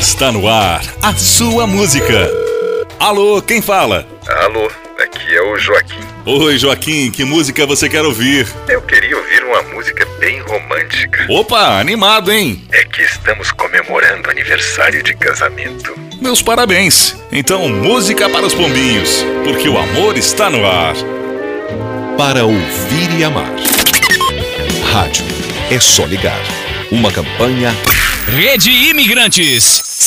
Está no ar a sua música. Alô, quem fala? Alô, aqui é o Joaquim. Oi, Joaquim, que música você quer ouvir? Eu queria ouvir uma música bem romântica. Opa, animado, hein? É que estamos comemorando aniversário de casamento. Meus parabéns. Então, música para os pombinhos, porque o amor está no ar. Para ouvir e amar. Rádio é só ligar. Uma campanha... Rede Imigrantes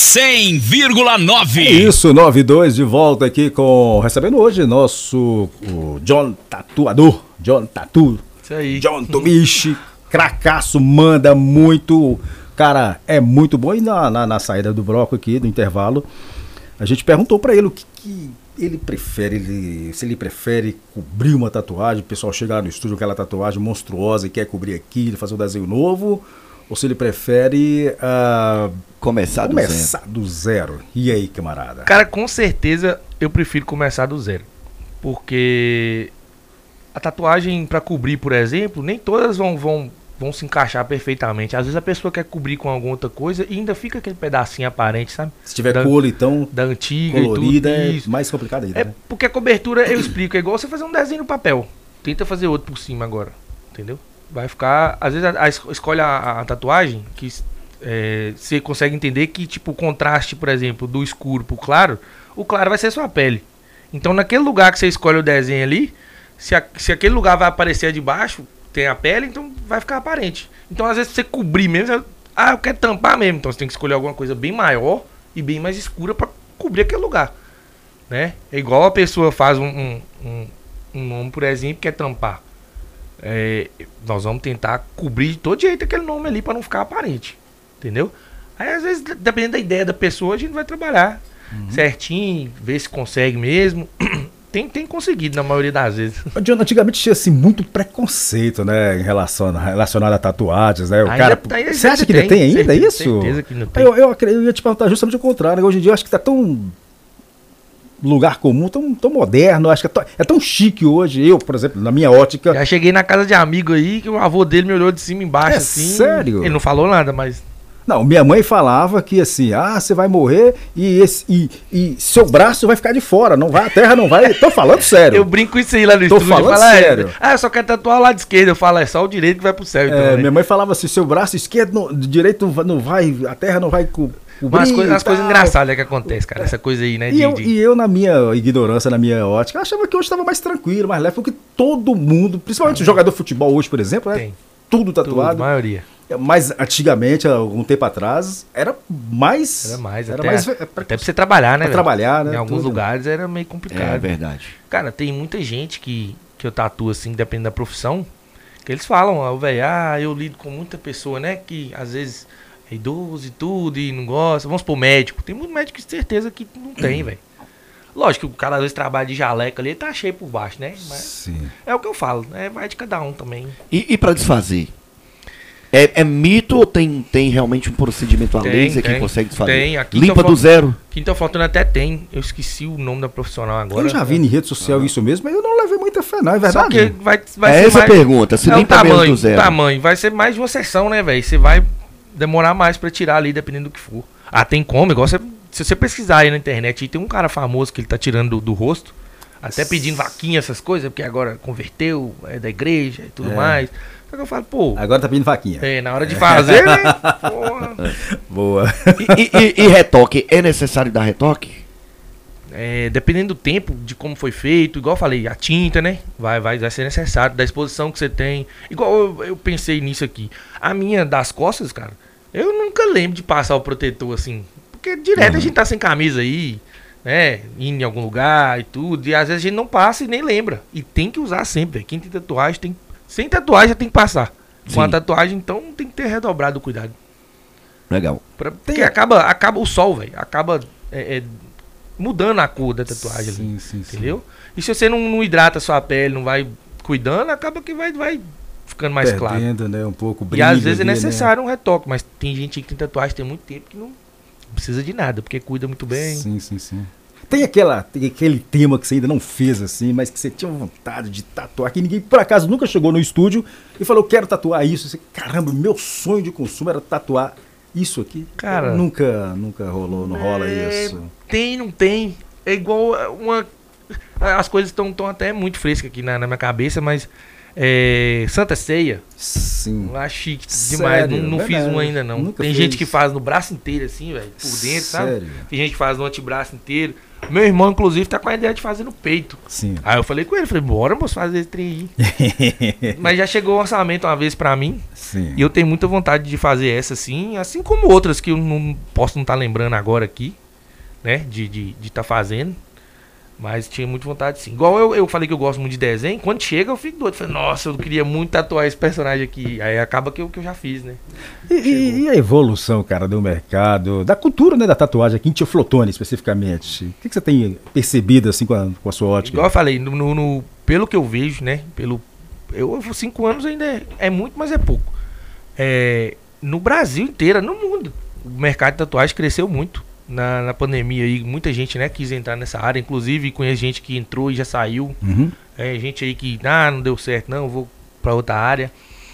100,9. Isso, 92 de volta aqui recebendo hoje o John Tatuador, John Tatu. Isso aí. John Tomichi, cracaço, manda muito, cara, é muito bom. E na saída do bloco aqui, do intervalo, a gente perguntou pra ele o que ele prefere, se ele prefere cobrir uma tatuagem, o pessoal chegar no estúdio com aquela tatuagem monstruosa e quer cobrir aquilo, fazer um desenho novo, ou se ele prefere começar do zero. E aí, camarada? Cara, com certeza eu prefiro começar do zero. Porque a tatuagem pra cobrir, por exemplo, nem todas vão se encaixar perfeitamente. Às vezes a pessoa quer cobrir com alguma outra coisa e ainda fica aquele pedacinho aparente, sabe? Se tiver cor, então, da antiga colorida, e tudo, é mais complicado ainda, né? Porque a cobertura, eu explico, é igual você fazer um desenho no papel. Tenta fazer outro por cima agora, entendeu? Vai ficar... Às vezes escolhe a tatuagem que você consegue entender que, tipo, o contraste, por exemplo, do escuro pro claro, o claro vai ser sua pele. Então, naquele lugar que você escolhe o desenho ali, se aquele lugar vai aparecer de baixo, tem a pele, então vai ficar aparente. Então, às vezes, pra você cobrir mesmo, eu quero tampar mesmo. Então, você tem que escolher alguma coisa bem maior e bem mais escura pra cobrir aquele lugar, né? É igual a pessoa faz um nome, por exemplo, que é tampar. Nós vamos tentar cobrir de todo jeito aquele nome ali pra não ficar aparente, entendeu? Aí às vezes, dependendo da ideia da pessoa, a gente vai trabalhar certinho, ver se consegue mesmo. Tem conseguido na maioria das vezes. John, antigamente tinha assim muito preconceito, né, relacionado a tatuagens, né? Você acha que ainda tem ainda isso? Certeza que não tem. Eu ia te perguntar justamente o contrário, né? Hoje em dia eu acho que tá tão lugar comum, tão moderno, acho que é tão chique hoje. Eu, por exemplo, na minha ótica... Já cheguei na casa de amigo aí, que o avô dele me olhou de cima e embaixo, assim. Sério? Ele não falou nada, mas... Não, minha mãe falava que assim, você vai morrer e seu braço vai ficar de fora, a terra não vai... Tô falando sério. Eu brinco isso aí lá no estúdio. Tô falando sério. Eu só quero tatuar o lado esquerdo. Eu falo, é só o direito que vai pro céu. Então, minha mãe falava assim, seu braço esquerdo, direito não vai, a terra não vai cobrir. Mas as coisas engraçadas que acontecem, cara. Essa coisa aí, né? E eu, na minha ignorância, na minha ótica, achava que hoje estava mais tranquilo, mais leve, porque todo mundo, principalmente o jogador de futebol hoje, por exemplo, né? Tudo tatuado. Tudo, a maioria. Mas antigamente, algum tempo atrás, era mais. Até pra você trabalhar, né? Pra trabalhar, né? Em alguns lugares era meio complicado. É verdade. Cara, tem muita gente que eu tatuo assim, dependendo da profissão, que eles falam, velho, eu lido com muita pessoa, né? Que às vezes é idoso e tudo, e não gosta. Vamos supor, médico. Tem muito médico que certeza que não tem, velho. Lógico que o cara às vezes trabalha de jaleca ali, ele tá cheio por baixo, né? Mas sim. É o que eu falo, né? Vai de cada um também. E pra desfazer? É mito ou tem realmente um procedimento a laser que consegue desfazer? Tem. Aqui limpa do zero? Quinta Fortuna até tem. Eu esqueci o nome da profissional agora. Eu já vi em rede social isso mesmo, mas eu não levei muita fé, não. É verdade? Só que vai ser essa mais... pergunta. Se limpa mesmo do zero. O tamanho. Vai ser mais de uma sessão, né, velho? Você vai demorar mais pra tirar ali, dependendo do que for. Tem como. Igual se você pesquisar aí na internet, tem um cara famoso que ele tá tirando do rosto. Até pedindo vaquinha, essas coisas, porque agora converteu, é da igreja e tudo mais. Só que eu falo, agora tá pedindo vaquinha. Na hora de fazer, né? Porra. Boa. E retoque? É necessário dar retoque? Dependendo do tempo, de como foi feito, igual eu falei, a tinta, né? Vai ser necessário, da exposição que você tem. Igual eu pensei nisso aqui. A minha das costas, cara, eu nunca lembro de passar o protetor assim. Porque direto a gente tá sem camisa aí, né? Indo em algum lugar e tudo. E às vezes a gente não passa e nem lembra. E tem que usar sempre, velho. Quem tem tatuagem sem tatuagem já tem que passar. Com a tatuagem, então, tem que ter redobrado o cuidado. Legal. Porque acaba o sol, velho. Acaba mudando a cor da tatuagem ali. Sim, entendeu? E se você não hidrata a sua pele, não vai cuidando, acaba que vai ficando mais claro. Né? Um pouco brilho. E às vezes é necessário um retoque. Mas tem gente que tem tatuagem tem muito tempo que não precisa de nada, porque cuida muito bem. Sim. Tem aquele tema que você ainda não fez assim, mas que você tinha vontade de tatuar, que ninguém por acaso nunca chegou no estúdio e falou, quero tatuar isso. Você, caramba, meu sonho de consumo era tatuar isso aqui? Cara, nunca rolou, não rola isso. Tem, não tem. É igual as coisas estão até muito frescas aqui na minha cabeça, mas Santa Ceia, Sim. eu acho chique demais. Sério? Não fiz um ainda, não. Nunca Tem fez. gente que faz no braço inteiro, assim, velho, por dentro, sabe? Sério? Tem gente que faz no antebraço inteiro. Meu irmão, inclusive, tá com a ideia de fazer no peito. Sim. Aí eu falei com ele, bora, moço, fazer esse trem aí. Mas já chegou o orçamento uma vez pra mim. Sim. E eu tenho muita vontade de fazer essa, assim como outras que eu não posso não estar lembrando agora aqui, né? De tá fazendo. Mas tinha muita vontade, sim. Igual eu falei que eu gosto muito de desenho, quando chega eu fico doido. Falei, nossa, eu queria muito tatuar esse personagem aqui. Aí acaba que eu já fiz, né? E a evolução, cara, do mercado, da cultura, né, da tatuagem aqui em Teoflotone, especificamente? O que você tem percebido, assim, com a sua ótica? Igual eu falei, pelo que eu vejo, né? 5 anos ainda é muito, mas é pouco. No Brasil inteiro, no mundo, o mercado de tatuagem cresceu muito. Na pandemia aí, muita gente, né, quis entrar nessa área, inclusive conheço gente que entrou e já saiu. Uhum. Gente aí que, não deu certo, não, vou pra outra área.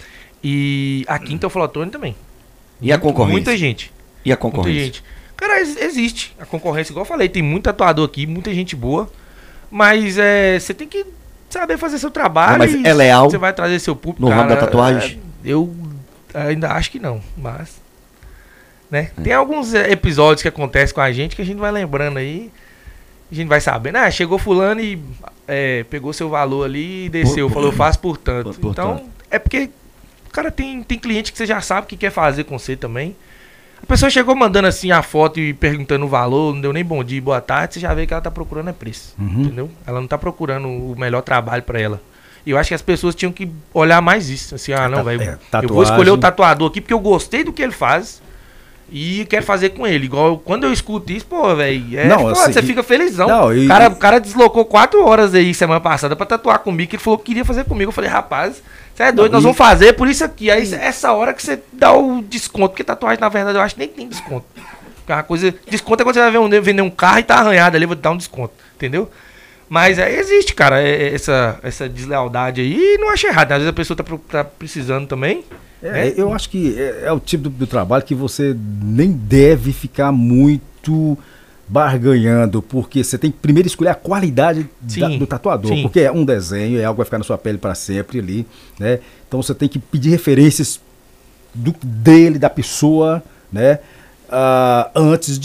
E aqui em Teoflotone também. E a concorrência? Muita gente. E a concorrência? Muita gente. Cara, existe a concorrência, igual eu falei, tem muito tatuador aqui, muita gente boa, mas você tem que saber fazer seu trabalho. Não, mas é leal você vai trazer seu público. no ramo da tatuagem? Eu ainda acho que não, mas... né? Tem alguns episódios que acontecem com a gente que a gente vai lembrando aí, a gente vai sabendo, chegou fulano e pegou seu valor ali e desceu, falou, eu faço por tanto. Então, é porque, cara, tem cliente que você já sabe o que quer fazer com você também. A pessoa chegou mandando assim a foto e perguntando o valor, não deu nem bom dia, boa tarde, você já vê que ela tá procurando preço, entendeu? Ela não tá procurando o melhor trabalho pra ela. E eu acho que as pessoas tinham que olhar mais isso, assim, não, velho, eu vou escolher o tatuador aqui porque eu gostei do que ele faz. E quero fazer com ele. Igual quando eu escuto isso, pô, velho, assim, você fica felizão. O cara deslocou 4 horas aí semana passada pra tatuar comigo, que ele falou que queria fazer comigo. Eu falei, rapaz, você é doido, nós vamos fazer por isso aqui. Aí essa hora que você dá o desconto, porque tatuagem, na verdade, eu acho que nem tem desconto. Uma coisa, desconto é quando você vai vender um carro e tá arranhado ali, vou te dar um desconto, entendeu? Mas existe, cara, essa deslealdade aí, e não acho errado. Às vezes a pessoa tá precisando também. Eu acho que é o tipo do trabalho que você nem deve ficar muito barganhando, porque você tem que primeiro escolher a qualidade do tatuador, porque é um desenho, é algo que vai ficar na sua pele para sempre ali, né? Então você tem que pedir referências dele, da pessoa, né? Antes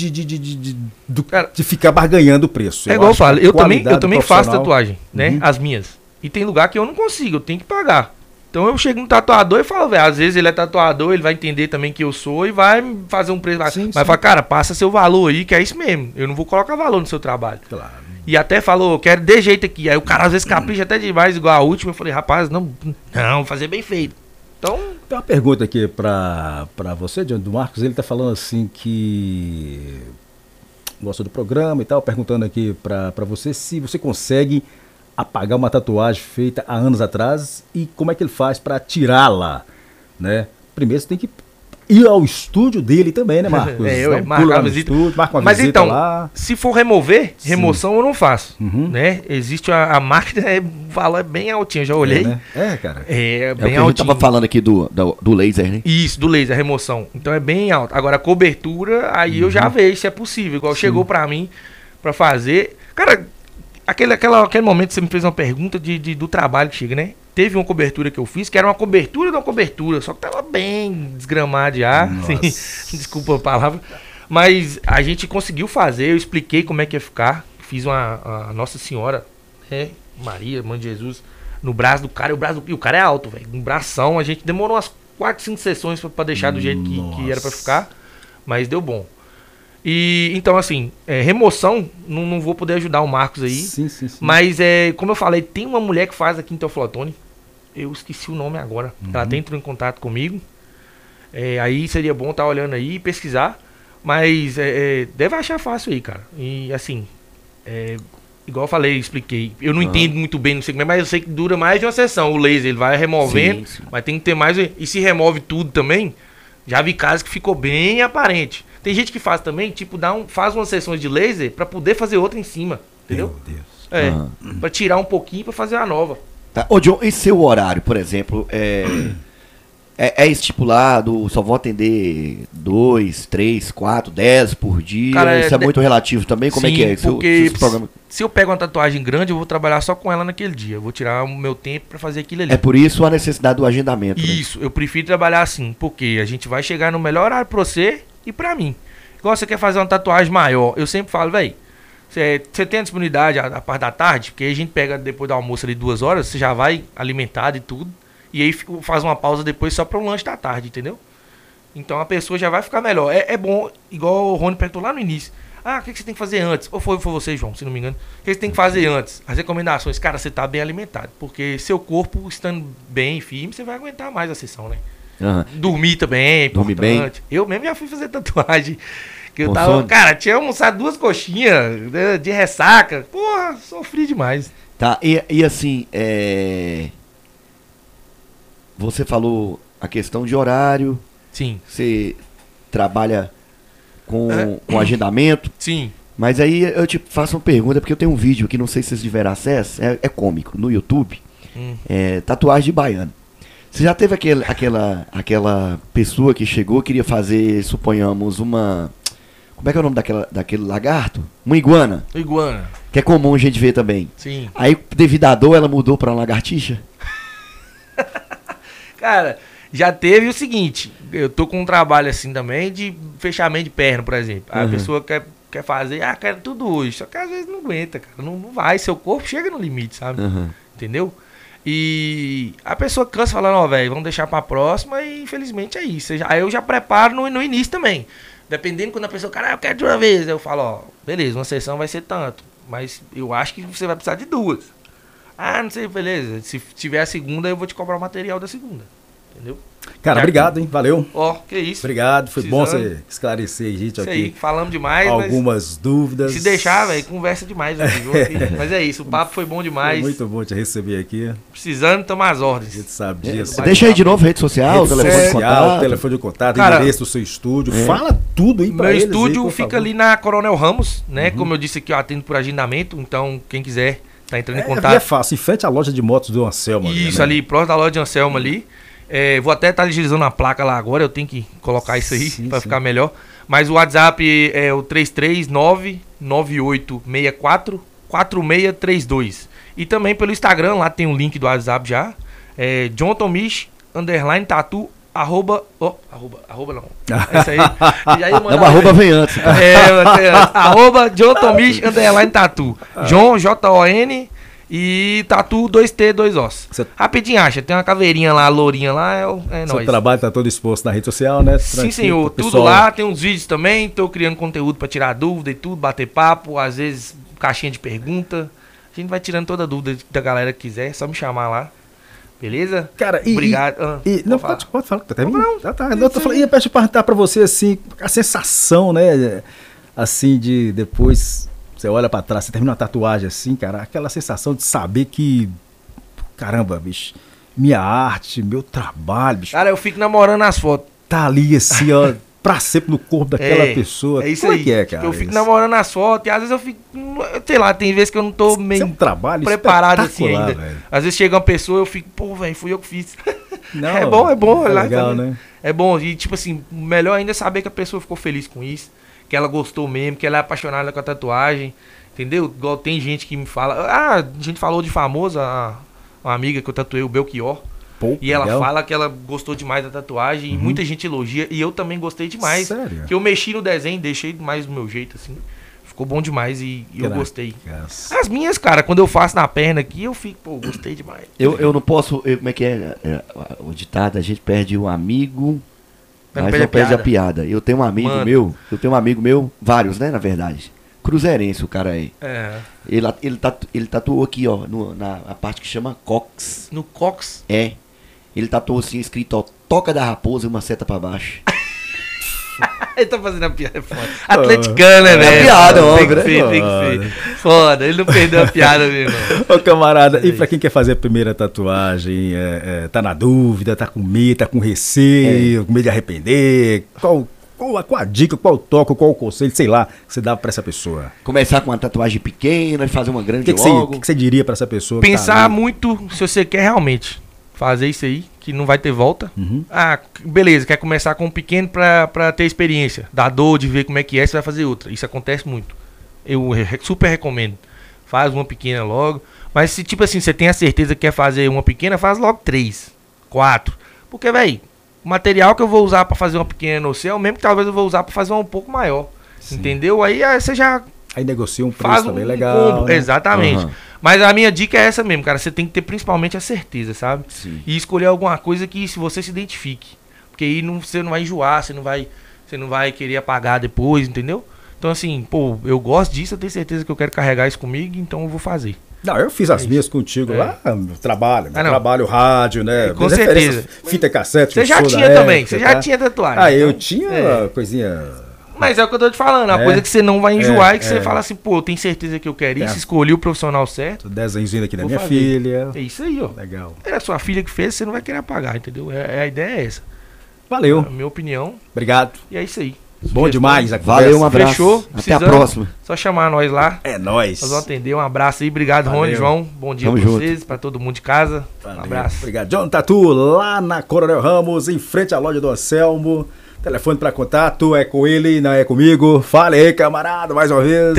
de ficar barganhando o preço. Igual eu falo, eu também faço tatuagem, né? As minhas. E tem lugar que eu não consigo, eu tenho que pagar. Então eu chego no tatuador e falo, velho, às vezes ele é tatuador, ele vai entender também que eu sou e vai fazer um preço. Mas fala, cara, passa seu valor aí, que é isso mesmo. Eu não vou colocar valor no seu trabalho. Claro. E até falou, eu quero de jeito aqui. Aí o cara às vezes capricha até demais, igual a última. Eu falei, rapaz, não, vou fazer bem feito. Então... Tem uma pergunta aqui pra você, Johnny, do Marcos. Ele tá falando assim que gosta do programa e tal, perguntando aqui pra você se você consegue apagar uma tatuagem feita há anos atrás e como é que ele faz para tirá-la, né? Primeiro você tem que ir ao estúdio dele também, né, Marcos? Marca uma visita. Marca uma Mas visita então, lá. Se for remoção eu não faço, né? Existe a máquina, o valor é bem altinho, já olhei. Né? Cara. É bem altinho. A gente tava falando aqui do laser, né? Isso, do laser, a remoção. Então é bem alto. Agora a cobertura, aí eu já vejo se é possível. Igual chegou pra mim pra fazer. Cara, aquele momento que você me fez uma pergunta do trabalho que chega, né? Teve uma cobertura que eu fiz, que era uma cobertura de uma cobertura, só que tava bem desgramado já, assim, desculpa a palavra. Mas a gente conseguiu fazer, eu expliquei como é que ia ficar. Fiz a Nossa Senhora, Maria, Mãe de Jesus, no braço do cara, e o cara é alto, velho. Um bração, a gente demorou umas 4, 5 sessões pra deixar do jeito que era pra ficar, mas deu bom. E então, assim, remoção, não vou poder ajudar o Marcos aí. Sim. Mas, como eu falei, tem uma mulher que faz aqui em Teoflotone. Eu esqueci o nome agora. Ela até entrou em contato comigo. Aí seria bom estar olhando aí e pesquisar. Mas deve achar fácil aí, cara. E assim, igual eu falei, expliquei. Eu não entendo muito bem, não sei como é, mas eu sei que dura mais de uma sessão. O laser, ele vai removendo, mas tem que ter mais. E se remove tudo também, já vi casos que ficou bem aparente. Tem gente que faz também, tipo, faz umas sessões de laser pra poder fazer outra em cima, entendeu? Meu Deus. Pra tirar um pouquinho pra fazer a nova. Tá. Ô, John, e seu horário, por exemplo, É estipulado, só vou atender 2, 3, 4, 10 por dia. Cara, isso é muito relativo também? Como sim, é que é? Porque se eu pego uma tatuagem grande, eu vou trabalhar só com ela naquele dia. Eu vou tirar o meu tempo pra fazer aquilo ali. É por isso a necessidade do agendamento. Isso, eu prefiro trabalhar assim, porque a gente vai chegar no melhor horário pra você e pra mim. Igual você quer fazer uma tatuagem maior, eu sempre falo, velho, você tem a disponibilidade a parte da tarde, porque aí a gente pega depois do almoço ali 2 horas, você já vai alimentado e tudo, e aí faz uma pausa depois só para um lanche da tarde, entendeu? Então a pessoa já vai ficar melhor. É bom, igual o Rony perguntou lá no início. O que você tem que fazer antes? Ou foi você, João, se não me engano. O que você tem que fazer antes? As recomendações, cara, você tá bem alimentado, porque seu corpo estando bem e firme, você vai aguentar mais a sessão, né? Uhum. Dormir também é importante. Dormir bem. Eu mesmo já fui fazer tatuagem. Que eu Com tava, sono? cara, tinha almoçado 2 coxinhas, né, de ressaca. Porra, sofri demais. Tá, e assim, você falou a questão de horário, Sim, você trabalha com agendamento, sim. mas aí eu te faço uma pergunta, porque eu tenho um vídeo que não sei se vocês tiveram acesso, é cômico, no YouTube, tatuagem de baiano. Você já teve aquela pessoa que chegou, queria fazer, suponhamos, uma... Como é que é o nome daquele lagarto? Uma iguana. Iguana, Que é comum a gente ver também. sim. Aí, devido à dor, ela mudou pra uma lagartixa? Cara, já teve o seguinte, eu tô com um trabalho assim também de fechamento de perna, por exemplo. Aí a pessoa quer fazer, quero tudo hoje. Só que às vezes não aguenta, cara. Não vai, seu corpo chega no limite, sabe? Entendeu? E a pessoa cansa falando, velho, vamos deixar pra próxima e infelizmente é isso. Aí eu já preparo no início também. Dependendo quando a pessoa, cara, eu quero de uma vez. Eu falo, beleza, uma sessão vai ser tanto. Mas eu acho que você vai precisar de 2. Não sei, beleza. Se tiver a segunda, eu vou te cobrar o material da segunda. Entendeu? Cara, Já obrigado, hein? Valeu. Que isso. Obrigado, foi bom Precisando. você esclarecer a gente Isso aqui. aí, falamos demais, Algumas dúvidas. mas se deixar, velho, conversa demais. Né, mas é isso, o papo foi bom demais. Foi muito bom te receber aqui. Precisando, estamos às A gente ordens. sabe disso. Deixa aí de novo, rede social, Rede telefone de social, contato. telefone de contato, Cara, endereço do seu estúdio. Fala tudo aí pra Meu eles estúdio aí, por fica favor. ali na Coronel Ramos, né? Como eu disse aqui, eu atendo por agendamento, então quem quiser tá entrando em É contato. fácil, em frente à loja de motos do Anselmo. Isso, né? ali, próximo da loja de Anselmo ali. Vou até estar agilizando a placa lá agora, eu tenho que colocar isso aí pra ficar melhor. Mas o WhatsApp é o 33998644632. E também pelo Instagram, lá tem o link do WhatsApp já. John Tomish, _tatu, arroba não. É isso aí. E aí Não, o arroba vem antes. arroba John Tomish, _tatu. John, J-O-N... E tatu 2T, 2 Os. Rapidinho acha, tem uma caveirinha lá, lourinha lá, é Seu nóis. trabalho tá todo exposto na rede social, né? Sim, Tranquilo, senhor, pro tudo pessoal. lá, tem uns vídeos também, tô criando conteúdo pra tirar dúvida e tudo, bater papo, às vezes caixinha de pergunta. A gente vai tirando toda a dúvida da galera que quiser, é só me chamar lá. Beleza? Cara, Obrigado. não, pode falar que tá terminando. Não, eu tô falando, ia perguntar pra você, assim, a sensação, né? Assim, de depois... Você olha pra trás, você termina uma tatuagem assim, cara, aquela sensação de saber que, caramba, bicho, minha arte, meu trabalho, bicho, Cara, eu fico namorando as fotos. tá ali assim, ó, pra sempre no corpo daquela pessoa. É isso Como aí. é que é, cara? Eu fico isso? namorando as fotos e às vezes eu fico, sei lá, tem vezes que eu não tô Isso meio é um trabalho preparado assim espetacular, ainda. velho. Às vezes chega uma pessoa e eu fico, pô, velho, fui eu que fiz. Não, é bom. é lá legal, também. né? É bom, e tipo assim, melhor ainda é saber que a pessoa ficou feliz com isso, que ela gostou mesmo, que ela é apaixonada com a tatuagem, entendeu? Igual tem gente que me fala, a gente falou de famoso, uma amiga que eu tatuei, o Belchior, Pô, e ela legal. fala que ela gostou demais da tatuagem, e muita gente elogia, e eu também gostei demais. Sério? Que eu mexi no desenho, deixei mais do meu jeito, assim, ficou bom demais e eu Caraca. gostei. Yes. As minhas, cara, quando eu faço na perna aqui, eu fico, pô, gostei demais. Eu não posso. Como é que é? O ditado, a gente perde o amigo, Mas mas não perde a piada. Eu tenho um amigo meu, vários, né, na verdade. Cruzeirense, o cara aí. Ele tatuou aqui, ó, na parte que chama Cox. No Cox. Ele tatuou assim, escrito, ó, Toca da Raposa e uma seta pra baixo. Ele tá fazendo a piada, é foda. Atleticano, né, É velho? piada, Tem óbvio, que né? ser, tem que ser. Foda, ele não perdeu a piada, meu irmão. Ô, camarada, e pra quem quer fazer a primeira tatuagem, tá na dúvida, tá com medo, tá com receio, com medo de arrepender, qual a dica, qual o toque, qual o conselho, sei lá, que você dá pra essa pessoa? Começar com uma tatuagem pequena e fazer uma grande O que logo. você diria pra essa pessoa? que tá Pensar ali? muito se você quer realmente fazer isso aí, que não vai ter volta. Uhum. Ah, beleza, quer começar com um pequeno pra ter experiência. Dá dor de ver como é que é, você vai fazer outra. Isso acontece muito. Eu super recomendo. Faz uma pequena logo. Mas se, tipo assim, você tem a certeza que quer fazer uma pequena, faz logo 3, 4. Porque, velho, o material que eu vou usar pra fazer uma pequena no seu é o mesmo que talvez eu vou usar pra fazer uma um pouco maior. Sim. Entendeu? Aí você já Aí negocia um faz preço também um legal. combo. Né? Exatamente. Uhum. Mas a minha dica é essa mesmo, cara. Você tem que ter principalmente a certeza, sabe? Sim. E escolher alguma coisa que se você se identifique. Porque aí você não vai enjoar, você não vai querer apagar depois, entendeu? Então assim, pô, eu gosto disso, eu tenho certeza que eu quero carregar isso comigo, então eu vou fazer. Não, eu fiz as minhas contigo lá, trabalho, Ah, não. trabalho rádio, né? Com Minhas referências, certeza. Fita cassete. Você eu já sou da tinha também, época, você já tá? tinha tatuagem. Ah, eu então, tinha coisinha... Mas é o que eu tô te falando, uma É. coisa que você não vai enjoar e que É. você fala assim, pô, eu tenho certeza que eu quero isso, É. escolhi o profissional certo. Desenhozinho aqui da Vou minha fazer. filha. É isso aí, ó. Legal. É a sua filha que fez, você não vai querer apagar, entendeu? A ideia é essa. Valeu. A minha opinião, Obrigado. e é isso aí. Bom demais a Valeu, um conversa. abraço. Fechou? Até a Precisando, próxima. Só chamar nós lá. É nóis. Nós vamos atender. Um abraço aí. Obrigado, Valeu. Rony, João. Bom dia Tamo pra junto. vocês, pra todo mundo de casa. Valeu. Um abraço. Obrigado. John Tatu, lá na Coronel Ramos, em frente à loja do Anselmo. Telefone para contato é com ele, não é comigo. Fale aí, camarada, mais uma vez.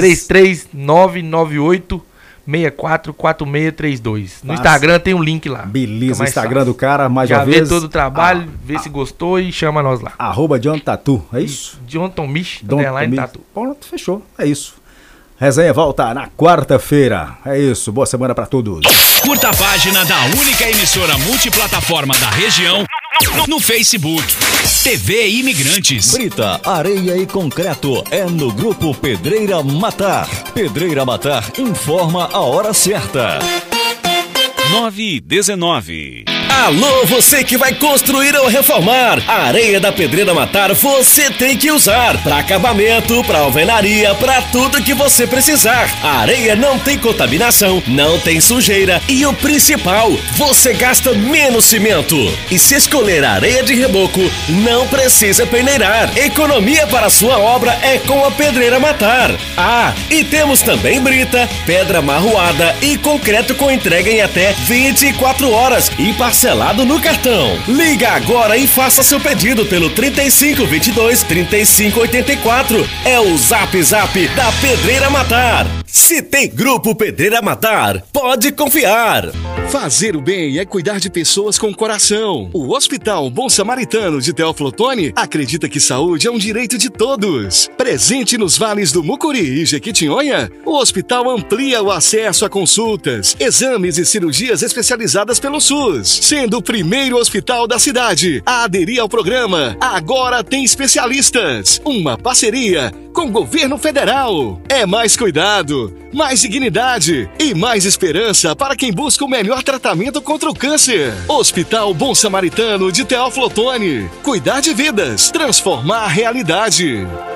33998 644632. No Fácil. Instagram tem um link lá. Beleza, Fica mais Instagram fácil. do cara, mais Já uma vê vez. todo o trabalho, vê se gostou e chama nós lá. @John Tatu, é isso? John Tomish, Dom underline Tomi- tatu. Pronto, fechou, é isso. Resenha volta na quarta-feira. É isso, boa semana pra todos. Curta a página da única emissora multiplataforma da região no Facebook. TV Imigrantes. Brita, areia e concreto é no Grupo Pedreira Matar. Pedreira Matar informa a hora certa. 9h19. Alô, você que vai construir ou reformar. A areia da Pedreira Matar você tem que usar. Para acabamento, para alvenaria, para tudo que você precisar. A areia não tem contaminação, não tem sujeira e o principal, você gasta menos cimento. E se escolher a areia de reboco, não precisa peneirar. Economia para sua obra é com a Pedreira Matar. Ah, e temos também brita, pedra marroada e concreto com entrega em até 24 horas e parcelado no cartão. Liga agora e faça seu pedido pelo 3522-3584. É o Zap Zap da Pedreira Matar. Se tem Grupo Pedreira Matar, pode confiar. Fazer o bem é cuidar de pessoas com coração. O Hospital Bom Samaritano de Teófilo Otoni acredita que saúde é um direito de todos. Presente nos vales do Mucuri e Jequitinhonha, o hospital amplia o acesso a consultas, exames e cirurgias especializadas pelo SUS, sendo o primeiro hospital da cidade a aderir ao programa Agora Tem Especialistas, uma parceria com o governo federal. É mais cuidado, mais dignidade e mais esperança para quem busca o melhor tratamento contra o câncer. Hospital Bom Samaritano de Teófilo Otoni. Cuidar de vidas, transformar a realidade.